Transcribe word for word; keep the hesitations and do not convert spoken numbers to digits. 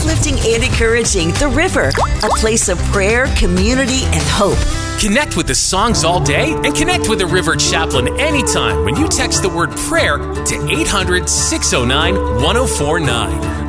uplifting and encouraging The River, a place of prayer, community, and hope. Connect with the songs all day and connect with the River Chaplain anytime when you text the word prayer to eight hundred, six oh nine, one oh four nine.